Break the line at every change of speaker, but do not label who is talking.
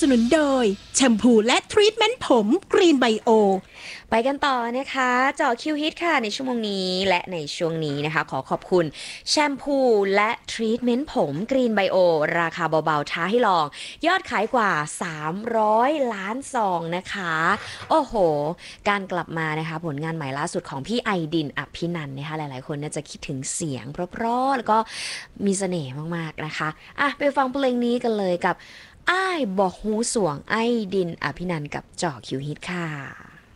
นุนโดยแชมพูและทรีทเมนต์ผมกรีนไบโอ
ไปกันต่อนะคะเจาะคิวฮิตค่ะในชั่วโมงนี้และในช่วงนี้นะคะขอขอบคุณแชมพูและทรีทเมนต์ผมกรีนไบโอราคาเบาๆท้าให้ลองยอดขายกว่า300ล้านซองนะคะโอ้โหการกลับมานะคะผลงานใหม่ล่าสุดของพี่ไอดินอภินันท์นะคะหลายๆคนน่าจะคิดถึงเสียงเพราะๆแล้วก็มีเสน่ห์มากๆนะคะอ่ะไปฟังเพลงนี้กันเลยกับอ้ายบอกฮูสวงไอดินอภินันท์กับเจาะคิวฮิตค่ะ